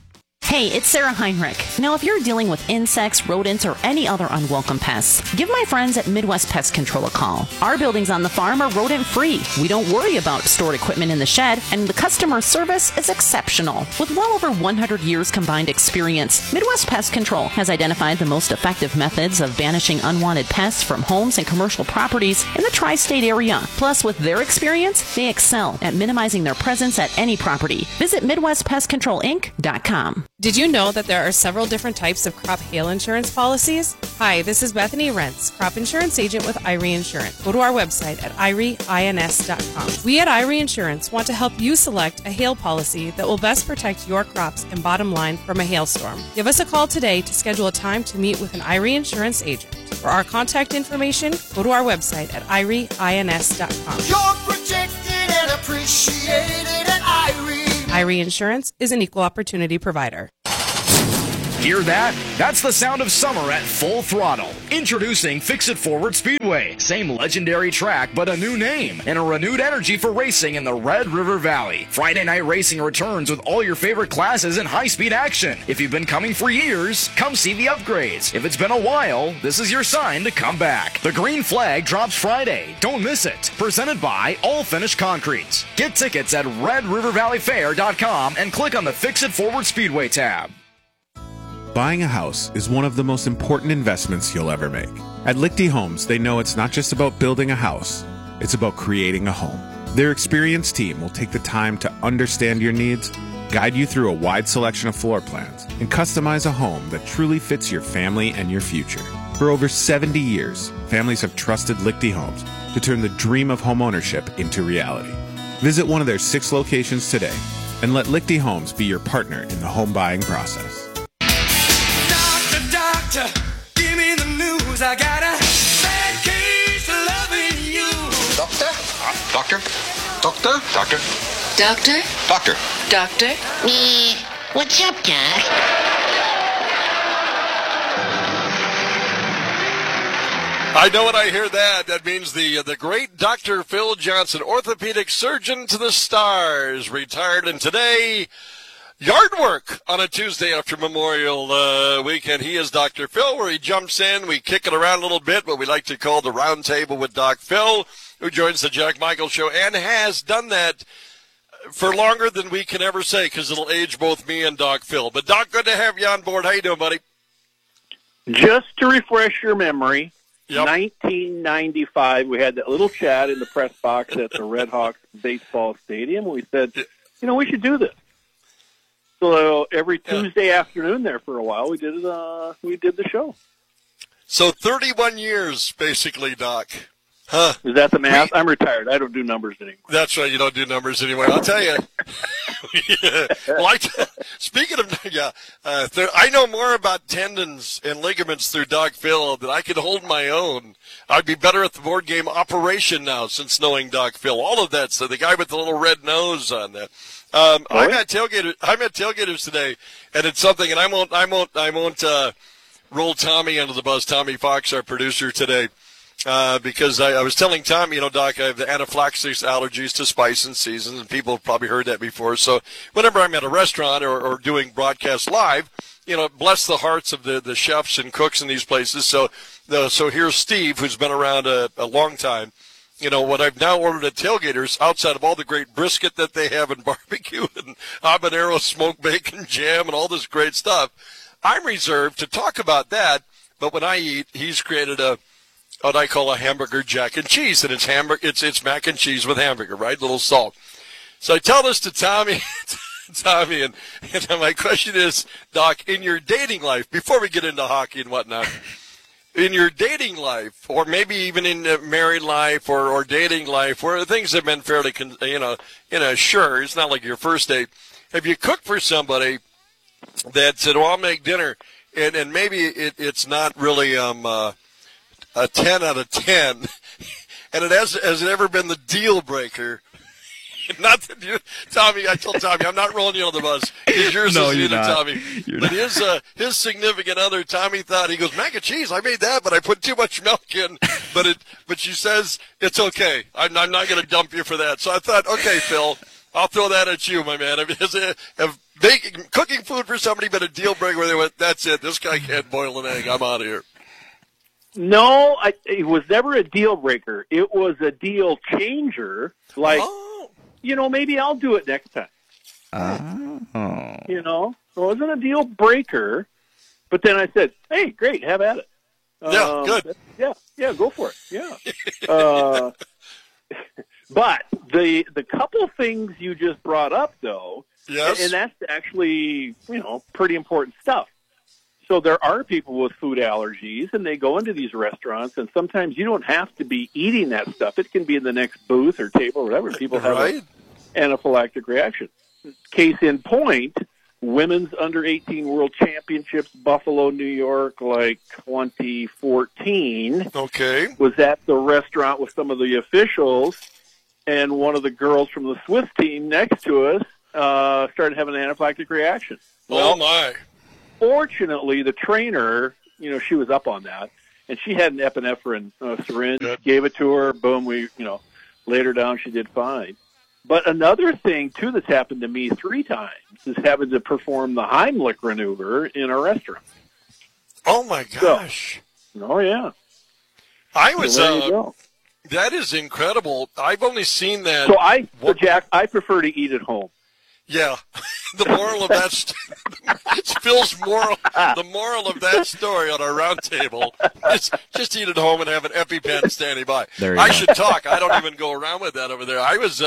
Hey, it's Sarah Heinrich. Now, if you're dealing with insects, rodents, or any other unwelcome pests, give my friends at Midwest Pest Control a call. Our buildings on the farm are rodent-free. We don't worry about stored equipment in the shed, and the customer service is exceptional. With well over 100 years combined experience, Midwest Pest Control has identified the most effective methods of banishing unwanted pests from homes and commercial properties in the tri-state area. Plus, with their experience, they excel at minimizing their presence at any property. Visit MidwestPestControlInc.com. Did you know that there are several different types of crop hail insurance policies? Hi, this is Bethany Rentz, crop insurance agent with IRE Insurance. Go to our website at IREINS.com. We at IRE Insurance want to help you select a hail policy that will best protect your crops and bottom line from a hailstorm. Give us a call today to schedule a time to meet with an IRE Insurance agent. For our contact information, go to our website at IREINS.com. You're protected and appreciated at IRE. IRE Insurance is an equal opportunity provider. Hear that? That's the sound of summer at full throttle. Introducing Fix It Forward Speedway. Same legendary track, but a new name and a renewed energy for racing in the Red River Valley. Friday night racing returns with all your favorite classes and high-speed action. If you've been coming for years, come see the upgrades. If it's been a while, this is your sign to come back. The green flag drops Friday. Don't miss it. Presented by All Finished Concretes. Get tickets at RedRiverValleyFair.com and click on the Fix It Forward Speedway tab. Buying a house is one of the most important investments you'll ever make. At Lichty Homes, they know it's not just about building a house, it's about creating a home. Their experienced team will take the time to understand your needs, guide you through a wide selection of floor plans, and customize a home that truly fits your family and your future. For over 70 years, families have trusted Lichty Homes to turn the dream of homeownership into reality. Visit one of their 6 locations today and let Lichty Homes be your partner in the home buying process. Doctor, give me the news. I got a bad case of loving you. Doctor? Doctor? Doctor? Doctor? Doctor? Doctor? Doctor? What's up, Doc? I know when I hear that. That means the great Dr. Phil Johnson, orthopedic surgeon to the stars, retired, and today, yard work on a Tuesday after Memorial Weekend. He is Dr. Phil, where he jumps in. We kick it around a little bit, what we like to call the round table with Doc Phil, who joins the Jack Michael Show and has done that for longer than we can ever say, because it'll age both me and Doc Phil. But, Doc, good to have you on board. How you doing, buddy? Just to refresh your memory, 1995, we had that little chat in the press box at the Red Hawks baseball stadium. We said, we should do this. So every Tuesday afternoon there for a while, we did the show. So 31 years, basically, Doc. Huh? Is that the math? I'm retired. I don't do numbers anymore. That's right. You don't do numbers anymore. I'll tell you. Speaking of, I know more about tendons and ligaments through Doc Phil than I could hold my own. I'd be better at the board game Operation now since knowing Doc Phil. All of that. So the guy with the little red nose on that. I'm at Tailgaters today, and it's something, and I won't roll Tommy under the bus. Tommy Fox, our producer today, because I was telling Tommy, Doc, I have the anaphylaxis allergies to spice and seasons, and people have probably heard that before. So whenever I'm at a restaurant or doing broadcast live, bless the hearts of the chefs and cooks in these places. So here's Steve, who's been around a long time. What I've now ordered at Tailgaters, outside of all the great brisket that they have in barbecue and habanero smoked bacon jam and all this great stuff, I'm reserved to talk about that. But when I eat, he's created what I call a hamburger jack and cheese, and it's mac and cheese with hamburger, right? A little salt. So I tell this to Tommy, and my question is, Doc, in your dating life, before we get into hockey and whatnot, in your dating life, or maybe even in married life or dating life, where things have been fairly, sure, it's not like your first date. Have you cooked for somebody that said, I'll make dinner, and maybe it's not really a 10 out of 10, and has it ever been the deal breaker? Not that you, Tommy, I told Tommy, I'm not rolling you on the bus. Because yours is either, Tommy. But his significant other, Tommy, thought, he goes, mac and cheese, I made that, but I put too much milk in. But she says, it's okay. I'm not going to dump you for that. So I thought, okay, Phil, I'll throw that at you, my man. Have cooking food for somebody been a deal breaker where they went, that's it, this guy can't boil an egg, I'm out of here? No, it was never a deal breaker. It was a deal changer. Like, maybe I'll do it next time. It wasn't a deal breaker, but then I said, hey, great, have at it. Yeah, good. Yeah, go for it. Yeah. But the couple things you just brought up, though, yes, and that's actually, pretty important stuff. So there are people with food allergies, and they go into these restaurants, and sometimes you don't have to be eating that stuff. It can be in the next booth or table or whatever. People have an anaphylactic reaction. Case in point, Women's Under-18 World Championships, Buffalo, New York, 2014. Okay. Was at the restaurant with some of the officials, and one of the girls from the Swiss team next to us started having an anaphylactic reaction. Oh, my. Fortunately, the trainer, she was up on that, and she had an epinephrine syringe, gave it to her, boom, we, laid her down, she did fine. But another thing, too, that's happened to me 3 times is having to perform the Heimlich maneuver in a restaurant. Oh, my gosh. So, yeah. I was, so there you go. That is incredible. I've only seen that. So, Jack, I prefer to eat at home. Yeah. The moral of that Phil's moral. The moral of that story on our round table is just eat at home and have an EpiPen standing by. I should talk. I don't even go around with that over there. I was.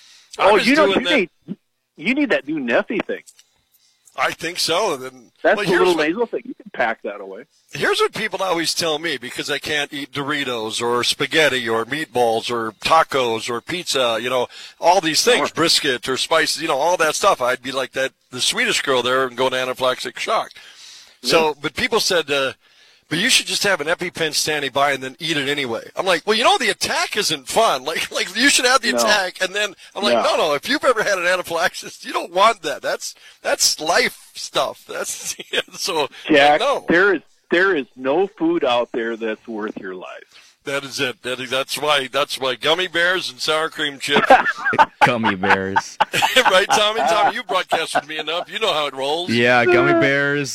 You need that new Neffy thing. I think so. That's a little nasal thing. You can pack that away. Here's what people always tell me, because I can't eat Doritos or spaghetti or meatballs or tacos or pizza, all these things, brisket or spices, all that stuff. I'd be like the Swedish girl there and go into anaphylactic shock. So, but people said, but you should just have an EpiPen standing by and then eat it anyway. I'm like, well, the attack isn't fun. Like you should have the attack, and then I'm like, no. If you've ever had an anaphylaxis, you don't want that. That's life stuff. That's so. Jack, there is no food out there that's worth your life. That is it. That's why gummy bears and sour cream chips. Gummy bears. Right, Tommy? Tommy, you broadcast with me enough. You know how it rolls. Yeah, gummy bears,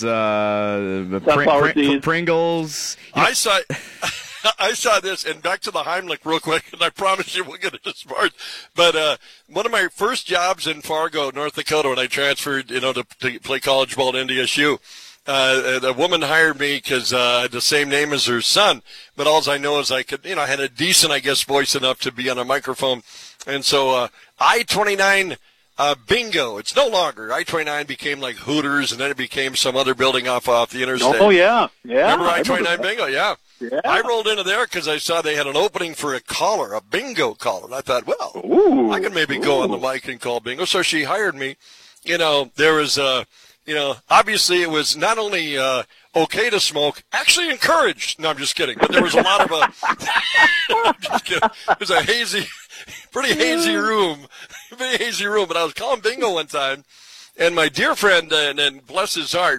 Pringles. I saw this, and back to the Heimlich real quick, and I promise you we'll get it as far as, but one of my first jobs in Fargo, North Dakota, when I transferred, to play college ball at NDSU, a woman hired me because I had the same name as her son, but all I know is I could, I had a decent, voice enough to be on a microphone. And so I-29 Bingo, it's no longer. I-29 became like Hooters, and then it became some other building off the interstate. Oh, yeah. Remember I-29 Bingo? Yeah. I rolled into there because I saw they had an opening for a caller, a bingo caller. And I thought, well, I can maybe go on the mic and call bingo. So she hired me. There was obviously it was not only okay to smoke, actually encouraged. No, I'm just kidding. But there was a lot of I'm just kidding. It was a pretty hazy room. But I was calling bingo one time, and my dear friend, and bless his heart,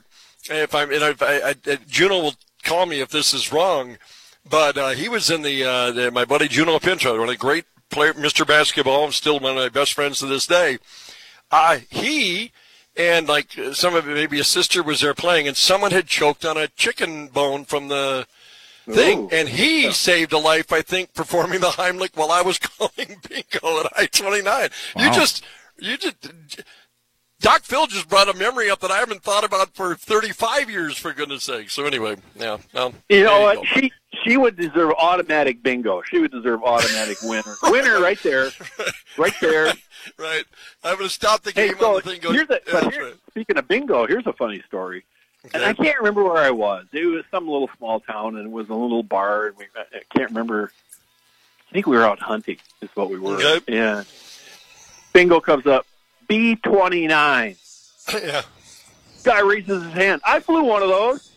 Juno will call me if this is wrong, but he was in my buddy Juno Pinto, one of the great player, Mr. Basketball, still one of my best friends to this day. He and some of it, maybe a sister was there playing, and someone had choked on a chicken bone from the thing, and he saved a life, I think, performing the Heimlich while I was calling bingo at I-29. Wow. You just, Doc Phil just brought a memory up that I haven't thought about for 35 years, for goodness sake. So anyway, yeah. You know what? She would deserve automatic bingo. She would deserve automatic winner. Winner right there. Right there. Right. I'm going to stop the game on the thing. Speaking of bingo, here's a funny story. Okay. And I can't remember where I was. It was some little small town, and it was a little bar. And I can't remember. I think we were out hunting is what we were. Okay. Yeah. Bingo comes up. B-29. Yeah. Guy raises his hand. I flew one of those.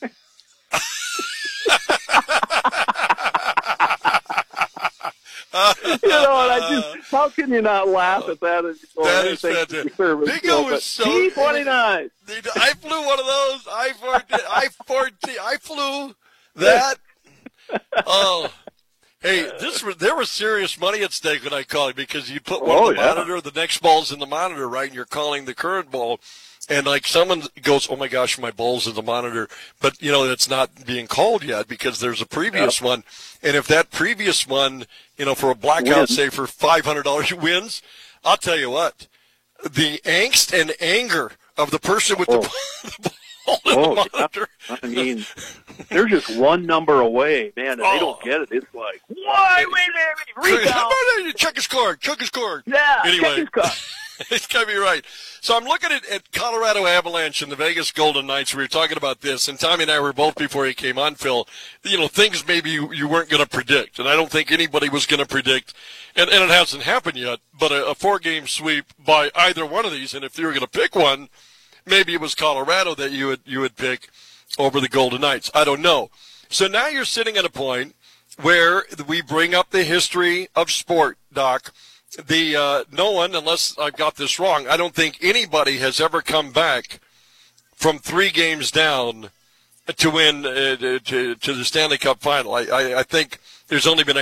And how can you not laugh at that? That is fantastic. Bingo was so B-29. I flew one of those. I flew that. Oh. Hey, there was serious money at stake when I called, because you put one in the monitor, the next ball's in the monitor, right, and you're calling the current ball. and like someone goes, "Oh my gosh, my ball's in the monitor," but it's not being called yet because there's a previous one, and if that previous one, for a blackout, say for $500 wins, I'll tell you what, the angst and anger of the person with the ball in the monitor. I mean, they're just one number away, man, and they don't get it. It's like, why? Wait, rebound. Check his card. Yeah, anyway. check his card. It's got to be right. So I'm looking at Colorado Avalanche and the Vegas Golden Knights. We were talking about this, and Tommy and I were both, before he came on, Phil, things maybe you weren't going to predict, and I don't think anybody was going to predict, and it hasn't happened yet, but a 4-game sweep by either one of these, and if you were going to pick one, maybe it was Colorado that you would pick over the Golden Knights. I don't know. So now you're sitting at a point where we bring up the history of sport, Doc. No one, unless I've got this wrong, I don't think anybody has ever come back from 3 games down to win to the Stanley Cup final. I think there's only been a